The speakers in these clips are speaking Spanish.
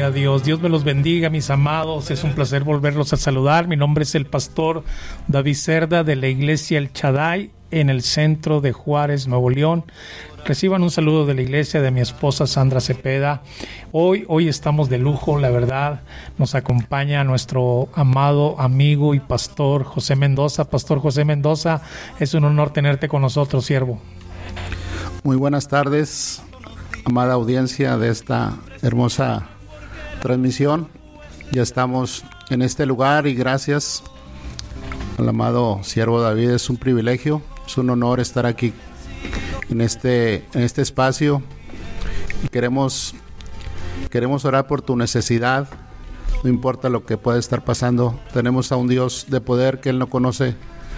Gloria a Dios. Dios me los bendiga, mis amados. Es un placer volverlos a saludar. Mi nombre es el pastor David Cerda de la iglesia El Shaddai en el centro de Juárez, Nuevo León. Reciban un saludo de la iglesia de mi esposa Sandra Cepeda. Hoy estamos de lujo, la verdad. Nos acompaña nuestro amado amigo y pastor José Mendoza. Pastor José Mendoza, es un honor tenerte con nosotros, siervo. Muy buenas tardes, amada audiencia de esta hermosa transmisión. Ya estamos en este lugar y gracias al amado siervo David. Es un privilegio, es un honor estar aquí en este espacio. Y queremos orar por tu necesidad. No importa lo que pueda estar pasando, tenemos a un Dios de poder que Él no conoce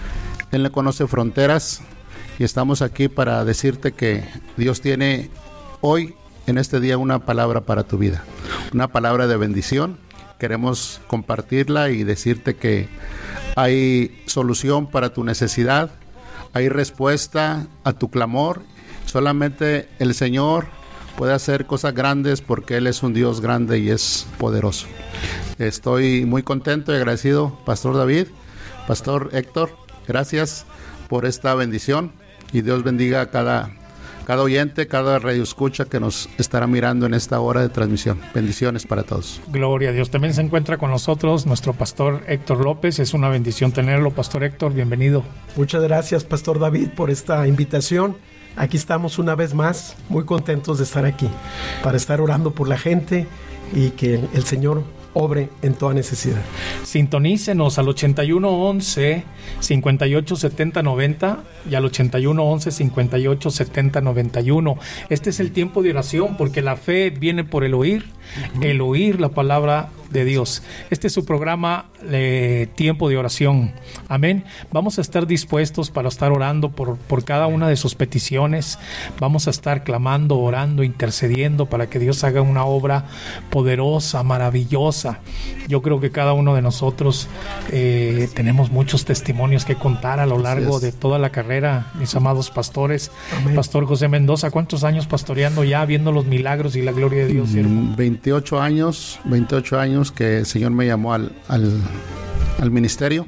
fronteras, y estamos aquí para decirte que Dios tiene hoy, en este día, una palabra para tu vida, una palabra de bendición. Queremos compartirla y decirte que hay solución para tu necesidad, hay respuesta a tu clamor. Solamente el Señor puede hacer cosas grandes porque Él es un Dios grande y es poderoso. Estoy muy contento y agradecido, Pastor David, Pastor Héctor, gracias por esta bendición, y Dios bendiga a cada oyente, cada radioescucha que nos estará mirando en esta hora de transmisión. Bendiciones para todos. Gloria a Dios. También se encuentra con nosotros nuestro pastor Héctor López. Es una bendición tenerlo, Pastor Héctor, bienvenido. Muchas gracias, Pastor David, por esta invitación. Aquí estamos una vez más, muy contentos de estar aquí, para estar orando por la gente y que el Señor obre en toda necesidad. Sintonícenos al 8111 587090 y al 8111 587091. Este es el tiempo de oración, porque la fe viene por el oír la palabra de Dios. Este es su programa, Tiempo de Oración. Amén. Vamos a estar dispuestos para estar orando por cada una de sus peticiones. Vamos a estar clamando, orando, intercediendo para que Dios haga una obra poderosa, maravillosa. Yo creo que cada uno de nosotros tenemos muchos testimonios que contar a lo largo de toda la carrera, mis amados pastores. Amén. Pastor José Mendoza, ¿cuántos años pastoreando ya, viendo los milagros y la gloria de Dios, siervo? 28 años que el Señor me llamó al ministerio.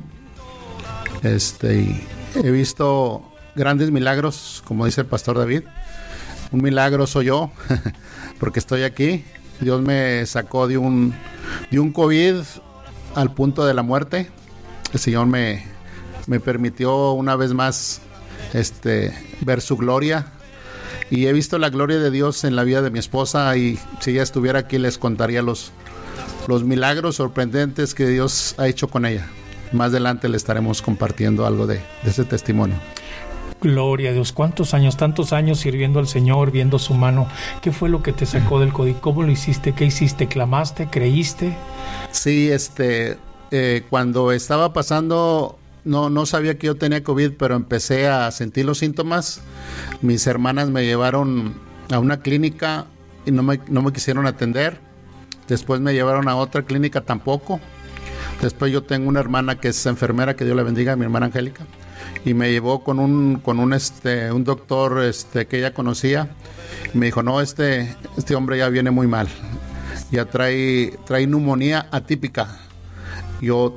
Y he visto grandes milagros, como dice el pastor David. Un milagro soy yo, porque estoy aquí. Dios me sacó de un COVID al punto de la muerte. El Señor me permitió una vez más ver su gloria. Y he visto la gloria de Dios en la vida de mi esposa, y si ella estuviera aquí les contaría los milagros sorprendentes que Dios ha hecho con ella. Más adelante le estaremos compartiendo algo de ese testimonio. Gloria a Dios. ¿Cuántos años, tantos años sirviendo al Señor, viendo su mano? ¿Qué fue lo que te sacó del COVID? ¿Cómo lo hiciste? ¿Qué hiciste? ¿Clamaste? ¿Creíste? Sí, cuando estaba pasando, no sabía que yo tenía COVID, pero empecé a sentir los síntomas. Mis hermanas me llevaron a una clínica y no me quisieron atender. Después me llevaron a otra clínica, tampoco. Después yo tengo una hermana que es enfermera, que Dios la bendiga, mi hermana Angélica, y me llevó con un doctor que ella conocía. Y me dijo, no, este hombre ya viene muy mal, ya trae neumonía atípica. Yo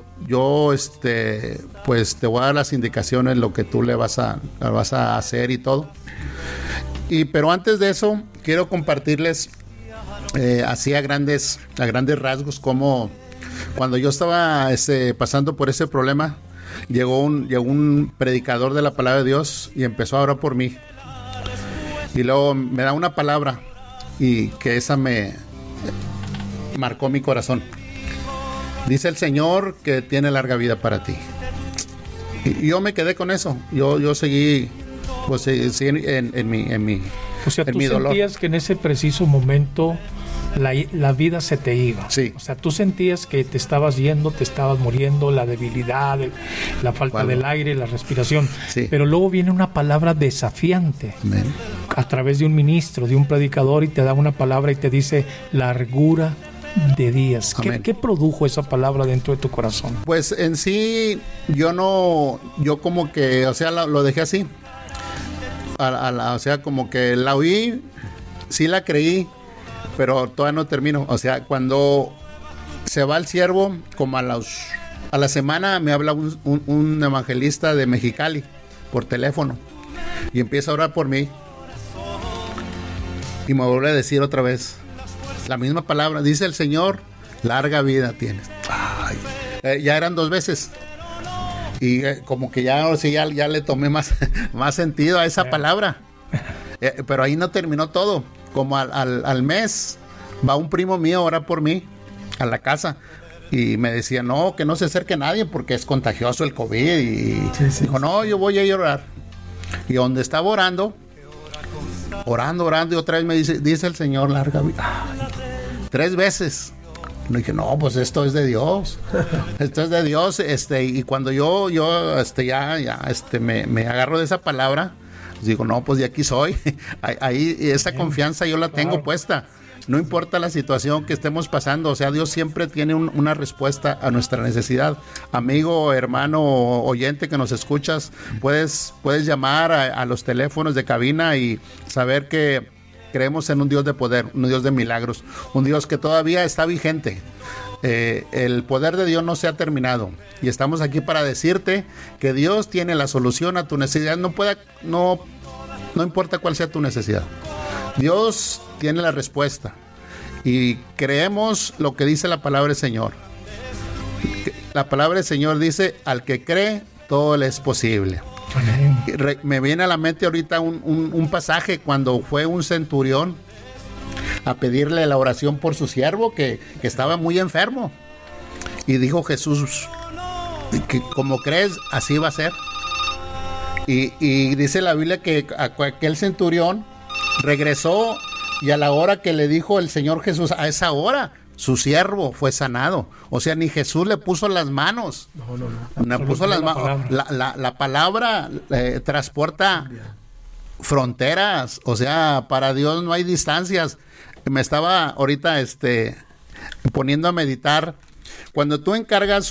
pues te voy a dar las indicaciones, lo que tú le vas a hacer y todo. Pero antes de eso, quiero compartirles así a grandes rasgos cómo cuando yo estaba pasando por ese problema, llegó un predicador de la palabra de Dios y empezó a orar por mí. Y luego me da una palabra, y que esa me marcó mi corazón. Dice el Señor que tiene larga vida para ti. Y yo me quedé con eso. Yo seguí, pues, en mi o sea, tú sentías que en ese preciso momento la vida se te iba. Sí. O sea, tú sentías que te estabas yendo, te estabas muriendo, la debilidad, la falta del aire, la respiración. Sí. Pero luego viene una palabra desafiante. Amén. A través de un ministro, de un predicador, y te da una palabra y te dice largura de días. ¿Qué produjo esa palabra dentro de tu corazón? Pues en sí, yo como que, o sea, lo dejé así. O sea, como que la oí, sí la creí, pero todavía no termino. O sea, cuando se va el siervo, como a la semana me habla un evangelista de Mexicali por teléfono y empieza a orar por mí y me vuelve a decir otra vez la misma palabra. Dice el Señor, larga vida tienes. Ya eran 2 veces y como que ya le tomé más sentido a esa palabra. Pero ahí no terminó todo. Como al mes va un primo mío a orar por mí a la casa y me decía, no, que no se acerque nadie porque es contagioso el COVID. Y dijo, no, yo voy a ir a orar. Y donde estaba orando y otra vez me dice el Señor, larga vida. 3 veces. Y dije, no, pues esto es de Dios. Esto es de Dios. Y cuando yo me agarro de esa palabra, digo, no, pues de aquí soy. Ahí esa confianza yo la tengo puesta. No importa la situación que estemos pasando, o sea, Dios siempre tiene una respuesta a nuestra necesidad. Amigo, hermano, oyente que nos escuchas, puedes llamar a los teléfonos de cabina y saber que creemos en un Dios de poder, un Dios de milagros, un Dios que todavía está vigente. El poder de Dios no se ha terminado y estamos aquí para decirte que Dios tiene la solución a tu necesidad. No importa cuál sea tu necesidad, Dios tiene la respuesta y creemos lo que dice la palabra del Señor. La palabra del Señor dice, al que cree, todo le es posible. Me viene a la mente ahorita un pasaje cuando fue un centurión a pedirle la oración por su siervo que estaba muy enfermo y dijo Jesús que como crees así va a ser, y dice la Biblia que aquel centurión regresó y a la hora que le dijo el Señor Jesús, a esa hora su siervo fue sanado. O sea, ni Jesús le puso las manos. No puso las manos. La palabra transporta fronteras. O sea, para Dios no hay distancias. Me estaba ahorita poniendo a meditar. Cuando tú encargas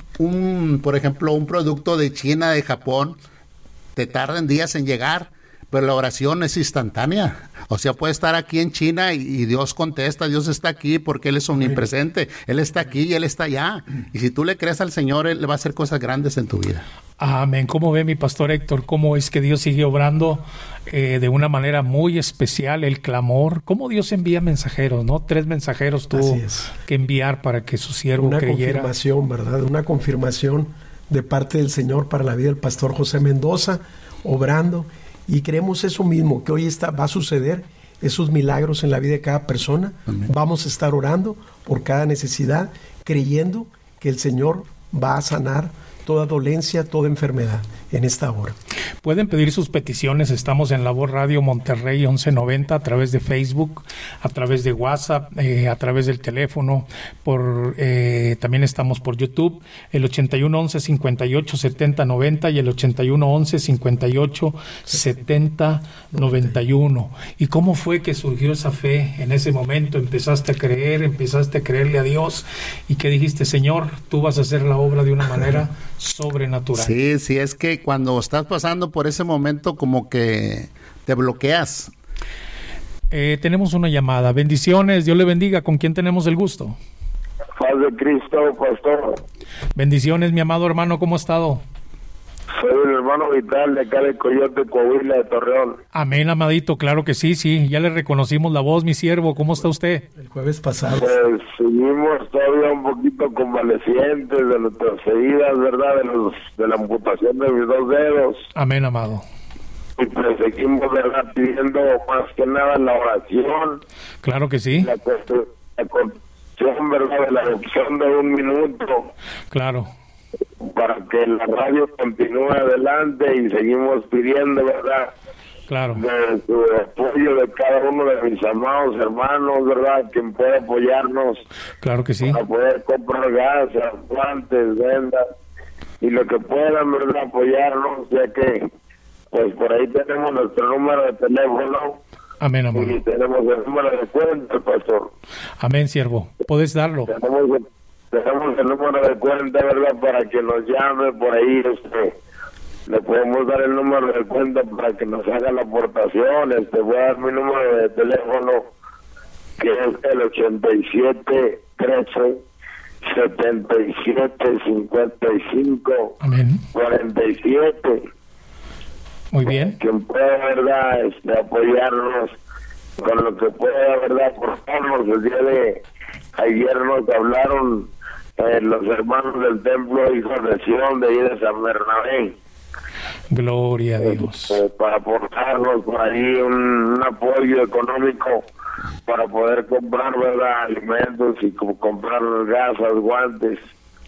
por ejemplo, un producto de China, de Japón, te tardan días en llegar, pero la oración es instantánea. O sea, puede estar aquí en China y Dios contesta, Dios está aquí porque Él es omnipresente, Él está aquí y Él está allá. Y si tú le crees al Señor, Él va a hacer cosas grandes en tu vida. Amén. ¿Cómo ve mi pastor Héctor? ¿Cómo es que Dios sigue obrando de una manera muy especial el clamor? ¿Cómo Dios envía mensajeros, no? 3 mensajeros tuvo que enviar para que su siervo creyera. Una confirmación, ¿verdad? Una confirmación de parte del Señor para la vida del pastor José Mendoza, obrando. Y creemos eso mismo, que hoy va a suceder, esos milagros en la vida de cada persona. Amén. Vamos a estar orando por cada necesidad, creyendo que el Señor va a sanar toda dolencia, toda enfermedad en esta hora. Pueden pedir sus peticiones, estamos en La Voz Radio Monterrey 1190 a través de Facebook, a través de WhatsApp, a través del teléfono, también estamos por YouTube, el 8111 58 70 90 y el 8111 58 70 91. ¿Y cómo fue que surgió esa fe en ese momento? Empezaste a creerle a Dios y que dijiste, Señor, tú vas a hacer la obra de una manera sobrenatural. Sí, es que cuando estás pasando por ese momento como que te bloqueas. Tenemos una llamada. Bendiciones, Dios le bendiga. ¿Con quién tenemos el gusto? Paz de Cristo, pastor. Bendiciones, mi amado hermano, ¿cómo ha estado? Soy el hermano Vital de acá de Coyote, Coahuila, de Torreón. Amén, amadito, claro que sí, ya le reconocimos la voz, mi siervo. ¿Cómo está usted? El jueves pasado. Pues seguimos todavía un poquito convalecientes de nuestras heridas, ¿verdad? De la amputación de mis 2 dedos. Amén, amado. Y pues seguimos, ¿verdad? Pidiendo más que nada la oración. Claro que sí. La construcción, ¿verdad? De la adopción de 1 minuto. Claro. Para que la radio continúe adelante y seguimos pidiendo, ¿verdad? Claro. De su apoyo de cada uno de mis amados hermanos, ¿verdad? Quien pueda apoyarnos. Claro que sí. Para poder comprar gas, guantes, vendas y lo que puedan, ¿verdad? Apoyarnos, ya que pues por ahí tenemos nuestro número de teléfono. Amén, amén. Y tenemos el número de cuenta, pastor. Amén, siervo. ¿Puedes darlo? Tenemos el número de cuenta, ¿verdad? Para que nos llame por ahí, le podemos dar el número de cuenta para que nos haga la aportación. Voy a dar mi número de teléfono que es el 8713-7755. Amén. 47. Muy bien. Quien pueda, ¿verdad?, apoyarnos con lo que pueda, ¿verdad?, aportarnos. El día de ayer nos hablaron los hermanos del templo Hijos de Sion de ahí de San Bernabé. Gloria a Dios. Para aportarnos por ahí un apoyo económico para poder comprar, ¿verdad?, alimentos y comprar gasas, guantes.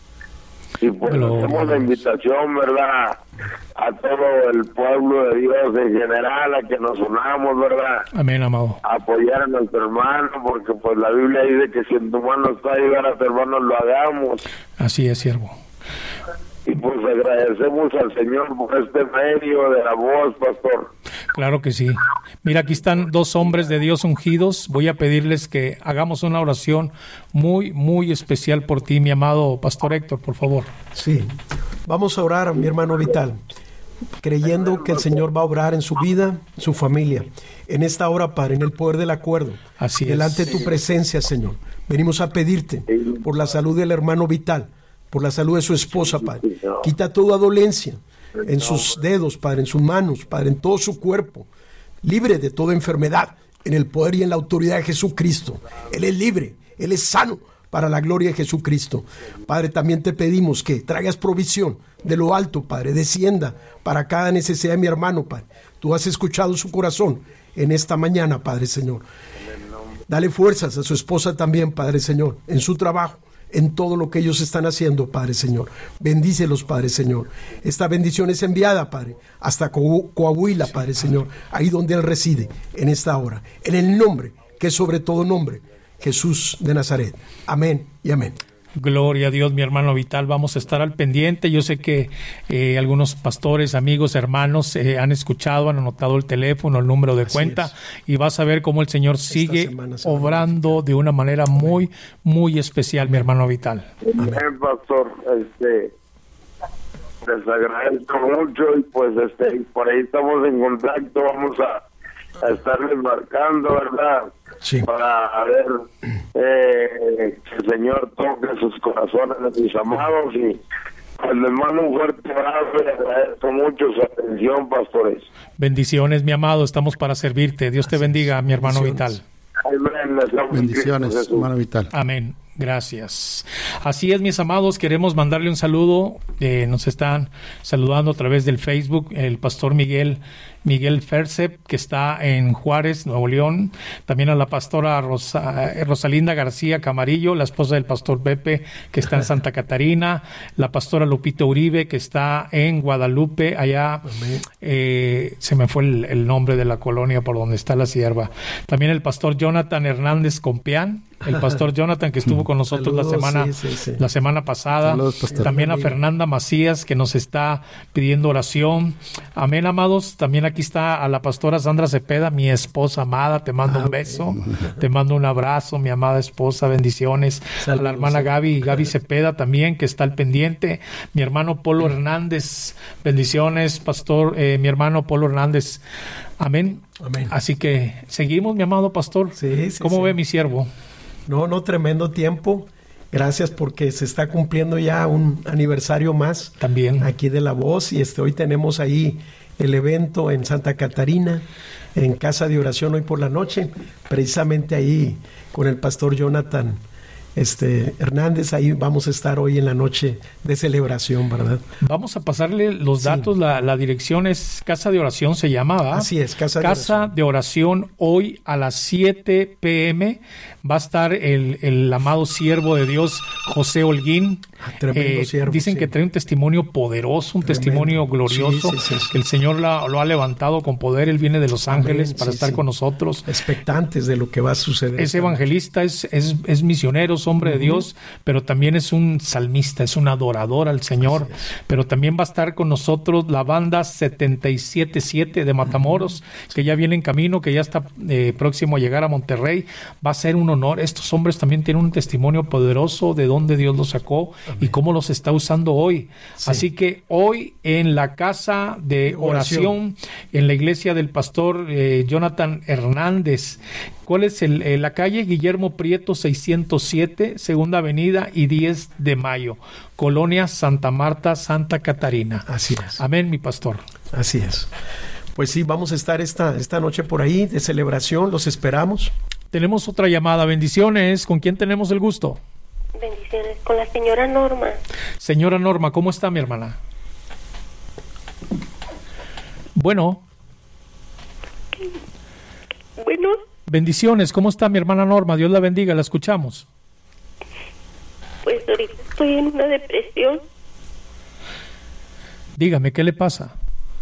Y pues hacemos la invitación, ¿verdad?, a todo el pueblo de Dios en general, a que nos unamos, ¿verdad? Amén, amado. A apoyar a nuestro hermano, porque pues la Biblia dice que si en tu mano está ayudar a tu hermano, lo hagamos. Así es, siervo. Y pues agradecemos al Señor por este medio de la voz, pastor. Claro que sí. Mira, aquí están dos hombres de Dios ungidos. Voy a pedirles que hagamos una oración muy, muy especial por ti, mi amado pastor Héctor, por favor. Sí, vamos a orar, mi hermano Vital, creyendo que el Señor va a obrar en su vida, su familia, en esta hora, Padre, en el poder del acuerdo. Así es. Delante de tu presencia, Señor. Venimos a pedirte por la salud del hermano Vital, por la salud de su esposa, Padre. Quita toda dolencia en sus dedos, Padre, en sus manos, Padre, en todo su cuerpo. Libre de toda enfermedad, en el poder y en la autoridad de Jesucristo. Él es libre, Él es sano para la gloria de Jesucristo. Padre, también te pedimos que traigas provisión de lo alto, Padre, descienda para cada necesidad de mi hermano, Padre. Tú has escuchado su corazón en esta mañana, Padre Señor. Dale fuerzas a su esposa también, Padre Señor, en su trabajo, en todo lo que ellos están haciendo, Padre Señor. Bendícelos, Padre Señor. Esta bendición es enviada, Padre, hasta Coahuila, Padre Señor, ahí donde Él reside, en esta hora. En el nombre, que es sobre todo nombre, Jesús de Nazaret. Amén y amén. Gloria a Dios, mi hermano Vital. Vamos a estar al pendiente. Yo sé que algunos pastores, amigos, hermanos han escuchado, han anotado el teléfono, el número de cuenta, y vas a ver cómo el Señor sigue obrando de una manera muy, muy especial, mi hermano Vital. Amén, pastor. Les agradezco mucho y pues por ahí estamos en contacto. Vamos a estarles marcando, ¿verdad? Sí. Para ver que el Señor toque sus corazones de mis amados, y pues les mando un fuerte abrazo y agradezco mucho su atención, pastores. Bendiciones, mi amado, estamos para servirte. Dios te bendiga, mi hermano Vital. Amén. Bendiciones, hermano Vital. Amén. Gracias. Así es, mis amados, queremos mandarle un saludo. Nos están saludando a través del Facebook el pastor Miguel Fersep, que está en Juárez, Nuevo León. También a la pastora Rosalinda García Camarillo, la esposa del pastor Pepe, que está en Santa Catarina. La pastora Lupita Uribe, que está en Guadalupe, allá. Se me fue el nombre de la colonia por donde está la sierva. También el pastor Jonathan Hernández Compeán, el pastor Jonathan, que estuvo con nosotros la semana pasada. Saludos, también a Fernanda Macías, que nos está pidiendo oración. Amén, amados. También aquí está a la pastora Sandra Cepeda, mi esposa amada. Te mando un beso, te mando un abrazo, mi amada esposa. Bendiciones. Saludos, a la hermana Gaby Cepeda también, que está al pendiente. Mi hermano Polo Hernández. Bendiciones, pastor, mi hermano Polo Hernández. Amén. Amén. Así que seguimos, mi amado pastor. ¿Cómo ve mi siervo? No, tremendo tiempo. Gracias, porque se está cumpliendo ya un aniversario más también aquí de La Voz, y hoy tenemos ahí el evento en Santa Catarina, en Casa de Oración, hoy por la noche, precisamente ahí con el pastor Jonathan Hernández. Ahí vamos a estar hoy en la noche de celebración, ¿verdad? Vamos a pasarle los datos. La dirección es Casa de Oración, se llama, ¿verdad? Así es, Casa de Oración. Hoy a las 7 p.m. va a estar el amado siervo de Dios, José Holguín. Tremendo siervo. Dicen que trae un testimonio poderoso, un testimonio glorioso, que el Señor lo ha levantado con poder. Él viene de Los Ángeles para estar con nosotros. Expectantes de lo que va a suceder. Es evangelista, es misionero, es hombre de Dios, pero también es un salmista, es un adorador al Señor. Pero también va a estar con nosotros la banda 777 de Matamoros, que ya viene en camino, que ya está próximo a llegar a Monterrey. Va a ser un honor. Estos hombres también tienen un testimonio poderoso de dónde Dios los sacó y cómo los está usando hoy. Así que hoy en la Casa de Oración, en la iglesia del pastor Jonathan Hernández, ¿Cuál es la calle? Guillermo Prieto 607, Segunda Avenida y 10 de Mayo, Colonia Santa Marta, Santa Catarina. Así es. Amén, mi pastor. Así es. Pues sí, vamos a estar esta noche por ahí de celebración, los esperamos. Tenemos otra llamada. Bendiciones. ¿Con quién tenemos el gusto? Bendiciones. Con la señora Norma. Señora Norma, ¿cómo está, mi hermana? Bueno. Bueno. Bendiciones. ¿Cómo está mi hermana Norma? Dios la bendiga. La escuchamos. Pues ahorita estoy en una depresión. Dígame, ¿qué le pasa?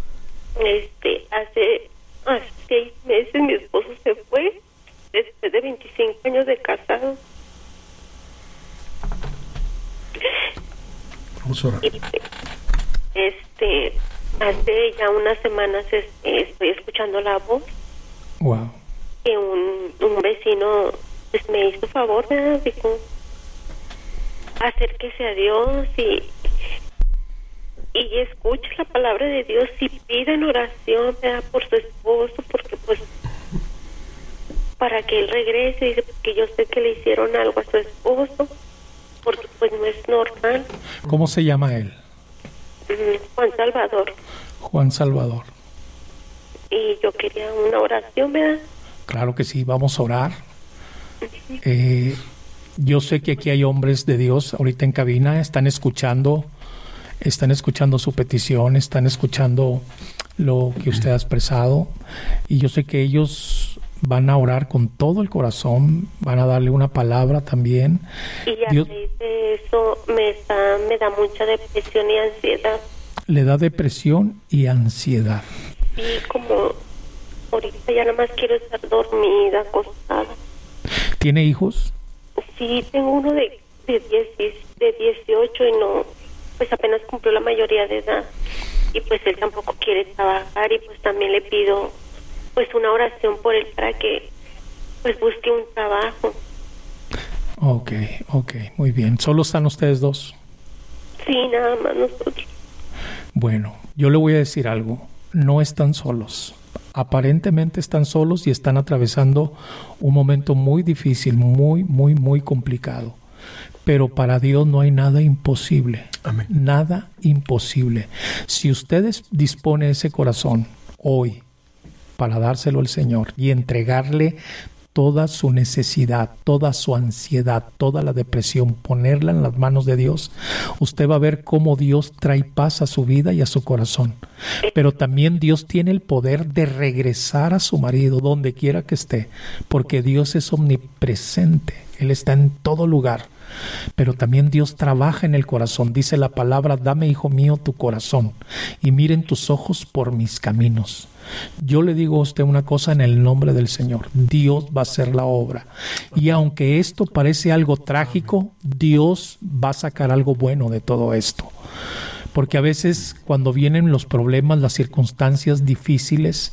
Hace 6 meses mi esposo se fue después de 25 años de casado. Vamos a orar. Y, hace ya unas semanas estoy escuchando la voz. Wow. Que un vecino pues, me hizo favor, ¿verdad? Dijo, acérquese a Dios y escuche la palabra de Dios y pida en oración, ¿verdad? Por su esposo, porque pues para que él regrese, dice, porque yo sé que le hicieron algo a su esposo, porque pues no es normal. ¿Cómo se llama él? Juan Salvador. Juan Salvador. Y yo quería una oración, ¿verdad? Claro que sí, vamos a orar. Yo sé que aquí hay hombres de Dios ahorita en cabina, están escuchando su petición, están escuchando lo que usted ha expresado, y yo sé que ellos van a orar con todo el corazón, van a darle una palabra también. Y a raíz de eso me da mucha depresión y ansiedad. Le da depresión y ansiedad. Sí, como ahorita ya nada más quiero estar dormida, acostada. ¿Tiene hijos? Sí, tengo uno de 18 y no, pues apenas cumplió la mayoría de edad. Y pues él tampoco quiere trabajar, y pues también le pido pues una oración por él para que pues busque un trabajo. Ok, muy bien. ¿Solo están ustedes dos? Sí, nada más nosotros. Bueno, yo le voy a decir algo. No están solos. Aparentemente están solos y están atravesando un momento muy difícil, muy complicado. Pero para Dios no hay nada imposible. Amén. Nada imposible. Si ustedes dispone ese corazón hoy para dárselo al Señor y entregarle toda su necesidad, toda su ansiedad, toda la depresión, ponerla en las manos de Dios, usted va a ver cómo Dios trae paz a su vida y a su corazón. Pero también Dios tiene el poder de regresar a su marido donde quiera que esté, porque Dios es omnipresente, Él está en todo lugar. Pero también Dios trabaja en el corazón. Dice la palabra: dame, hijo mío, tu corazón, y miren tus ojos por mis caminos. Yo le digo a usted una cosa en el nombre del Señor: Dios va a hacer la obra. Y aunque esto parece algo trágico, Dios va a sacar algo bueno de todo esto. Porque a veces cuando vienen los problemas, las circunstancias difíciles,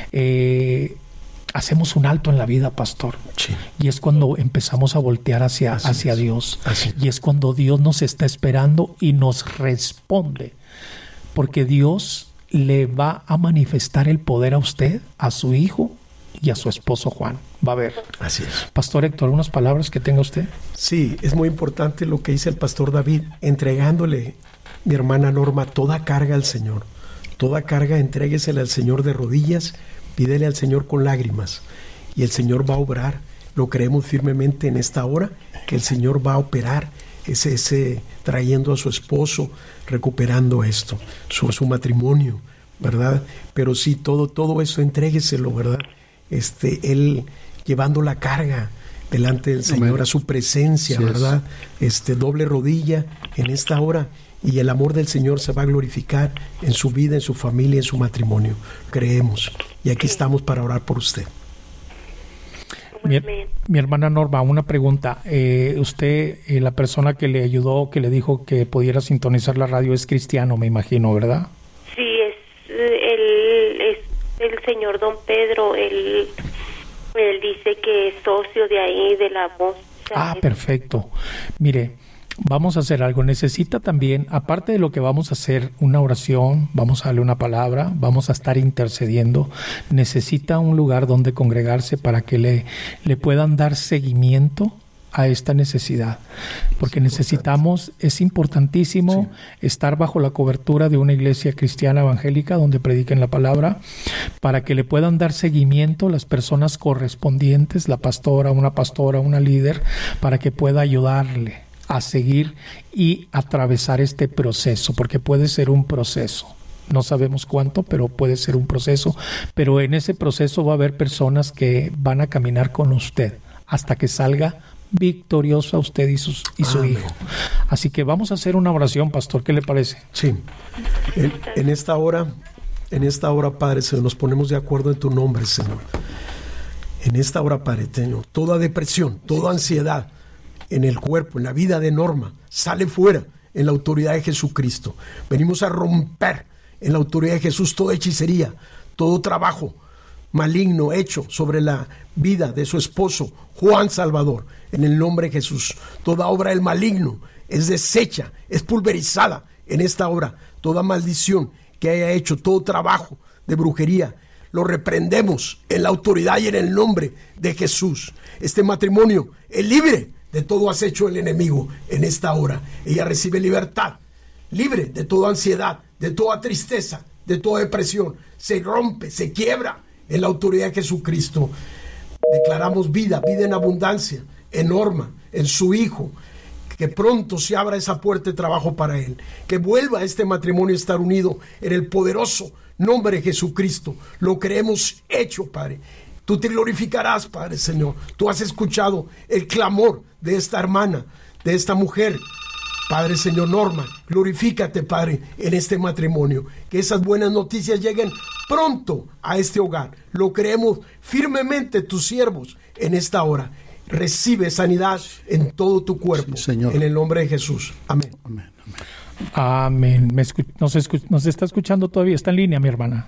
hacemos un alto en la vida, pastor. Sí. Y es cuando empezamos a voltear hacia Dios. Y es cuando Dios nos está esperando y nos responde. Porque Dios le va a manifestar el poder a usted, a su hijo y a su esposo Juan. Va a ver. Así es. Pastor Héctor, ¿algunas palabras que tenga usted? Sí, es muy importante lo que dice el pastor David, entregándole, mi hermana Norma, toda carga al Señor. Toda carga, entréguesela al Señor de rodillas, pídele al Señor con lágrimas, y el Señor va a obrar. Lo creemos firmemente en esta hora, que el Señor va a operar ese trayendo a su esposo, recuperando esto, su matrimonio, ¿verdad? Pero sí, todo eso entrégueselo, ¿verdad? Él llevando la carga delante del Señor, amén, a su presencia, sí, ¿verdad? Doble rodilla en esta hora, y el amor del Señor se va a glorificar en su vida, en su familia, en su matrimonio. Creemos, y aquí estamos para orar por usted. Mi hermana Norma, una pregunta. Usted, la persona que le ayudó, que le dijo que pudiera sintonizar la radio, es cristiano, me imagino, ¿verdad? Sí, es el señor Don Pedro. Él dice que es socio de ahí, de la voz. Perfecto. Mire, Vamos a hacer algo. Necesita también, aparte de lo que vamos a hacer, una oración, vamos a darle una palabra, vamos a estar intercediendo. Necesita un lugar donde congregarse para que le puedan dar seguimiento a esta necesidad, porque necesitamos, es importantísimo estar bajo la cobertura de una iglesia cristiana evangélica donde prediquen la palabra, para que le puedan dar seguimiento las personas correspondientes, la pastora, una líder, para que pueda ayudarle a seguir y atravesar este proceso, porque puede ser un proceso. No sabemos cuánto, pero puede ser un proceso, pero en ese proceso va a haber personas que van a caminar con usted hasta que salga victorioso a usted y su hijo. Así que vamos a hacer una oración, pastor. ¿Qué le parece? Sí. En esta hora, Padre Señor, nos ponemos de acuerdo en tu nombre, Señor. En esta hora, Padre Señor, toda depresión, toda ansiedad en el cuerpo, en la vida de Norma, sale fuera en la autoridad de Jesucristo. Venimos a romper en la autoridad de Jesús toda hechicería, todo trabajo maligno hecho sobre la vida de su esposo Juan Salvador, en el nombre de Jesús. Toda obra del maligno es deshecha, es pulverizada en esta hora. Toda maldición que haya hecho, todo trabajo de brujería, lo reprendemos en la autoridad y en el nombre de Jesús. Este matrimonio es libre de todo acecho del enemigo en esta hora. Ella recibe libertad, libre de toda ansiedad, de toda tristeza, de toda depresión. Se rompe, se quiebra en la autoridad de Jesucristo. Declaramos vida en abundancia, en Norma, en su hijo. Que pronto se abra esa puerta de trabajo para él. Que vuelva este matrimonio a estar unido en el poderoso nombre de Jesucristo. Lo creemos hecho, Padre. Tú te glorificarás, Padre Señor. Tú has escuchado el clamor de esta hermana, de esta mujer. Padre Señor, Norma, glorifícate, Padre, en este matrimonio. Que esas buenas noticias lleguen pronto a este hogar. Lo creemos firmemente tus siervos en esta hora. Recibe sanidad en todo tu cuerpo, sí, Señor. En el nombre de Jesús. Amén. Amén. Amén. ¿Nos está escuchando todavía? ¿Está en línea, mi hermana?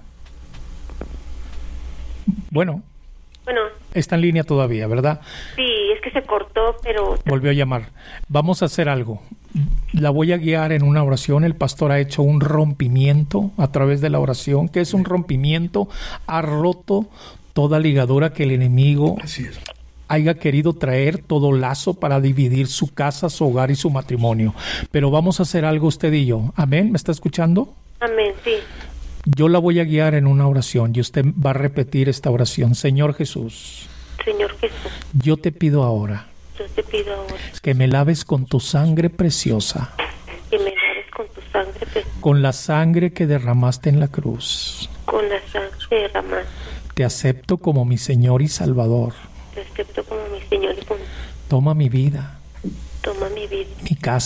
Bueno. Está en línea todavía, ¿verdad? Sí, es que se cortó, pero... Volvió a llamar. Vamos a hacer algo. La voy a guiar en una oración. El pastor ha hecho un rompimiento a través de la oración. ¿Qué es un rompimiento? Ha roto toda ligadura que el enemigo haya querido traer, todo lazo para dividir su casa, su hogar y su matrimonio. Pero vamos a hacer algo usted y yo. ¿Amén? ¿Me está escuchando? Amén, sí. Yo la voy a guiar en una oración y usted va a repetir esta oración. Señor Jesús. Señor Jesús. Yo te pido ahora. Que me laves con tu sangre preciosa. Que me laves con tu sangre preciosa. Con la sangre que derramaste en la cruz. Con la sangre que derramaste. Te acepto como mi Señor y Salvador. Te acepto como mi Señor y Salvador. Toma mi vida. Toma mi vida. Mi casa.